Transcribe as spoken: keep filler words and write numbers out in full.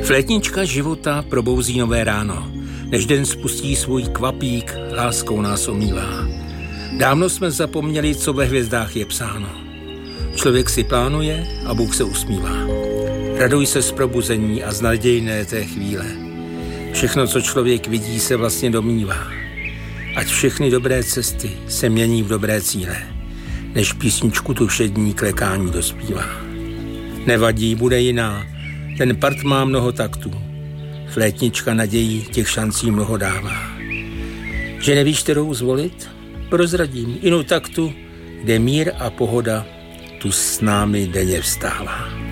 Flétnička života probouzí nové ráno. Než den spustí svůj kvapík, láskou nás omývá. Dávno jsme zapomněli, co ve hvězdách je psáno. Člověk si plánuje a Bůh se usmívá. Raduj se z probuzení a z nadějné té chvíle. Všechno, co člověk vidí, se vlastně domnívá. Ať všechny dobré cesty se mění v dobré cíle, než písničku tu všední klekání dospívá. Nevadí, bude jiná, ten part má mnoho taktů. Flétnička nadějí těch šancí mnoho dává. Že nevíš, kterou zvolit? Prozradím jinou taktu, kde mír a pohoda tu s námi denně vstává.